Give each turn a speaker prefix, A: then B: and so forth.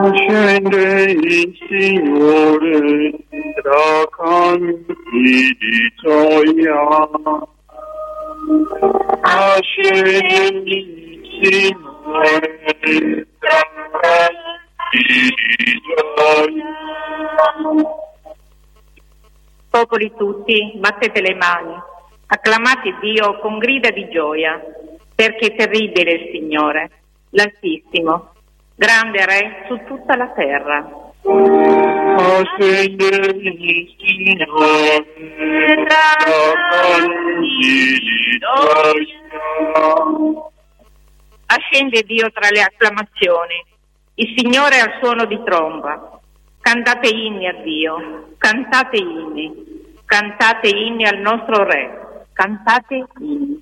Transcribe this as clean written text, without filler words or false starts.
A: Scende il Signore tra canti di gioia. Scende il Signore tra canti di gioia.
B: Popoli tutti, battete le mani, acclamate Dio con grida di gioia, perché terribile è il Signore, l'Altissimo, grande Re su tutta la terra.
A: Scende il Signore tra canti di gioia.
B: Ascende Dio tra le acclamazioni, il Signore al suono di tromba. Cantate inni a Dio, cantate inni al nostro Re, cantate inni.